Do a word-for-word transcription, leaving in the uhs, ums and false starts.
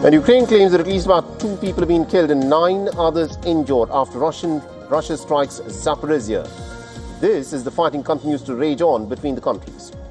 And Ukraine claims that at least about two people have been killed and nine others injured after Russian, Russia strikes Zaporizhia. This as the fighting continues to rage on between the countries.